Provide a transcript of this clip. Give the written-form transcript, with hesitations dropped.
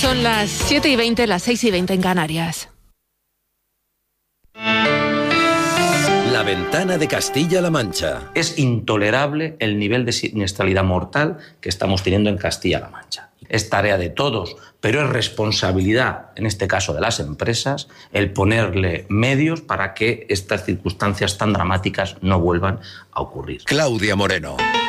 Son las 7:20, las 6:20 en Canarias. La ventana de Castilla-La Mancha. Es intolerable el nivel de siniestralidad mortal que estamos teniendo en Castilla-La Mancha. Es tarea de todos, pero es responsabilidad, en este caso de las empresas, el ponerle medios para que estas circunstancias tan dramáticas no vuelvan a ocurrir. Claudia Moreno.